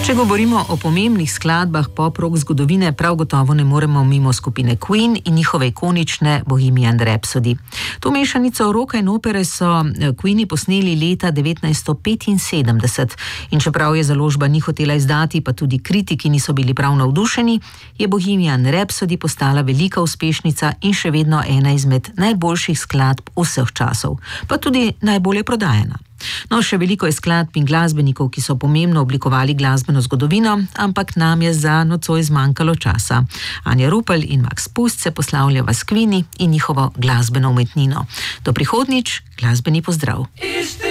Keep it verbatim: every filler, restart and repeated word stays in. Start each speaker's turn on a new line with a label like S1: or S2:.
S1: Če govorimo o pomembnih skladbah pop-rock zgodovine, prav gotovo ne moremo mimo skupine Queen in njihove ikonične Bohemian Rhapsody. To mešanico roka in opere so Queeni posneli leta devetnajststo petinsedemdeset in čeprav je založba ni hotela izdati, pa tudi kritiki niso bili prav navdušeni, je Bohemian Rhapsody postala velika uspešnica in še vedno ena izmed najboljših skladb vseh časov, pa tudi najbolje prodajana. No, še veliko je skladb in glasbenikov, ki so pomembno oblikovali glasbeno zgodovino, ampak nam je za nocoj zmanjkalo časa. Anja Rupel in Max Pust se poslavljava s Queeni in njihovo glasbeno umetnino. Do prihodnjič, glasbeni pozdrav.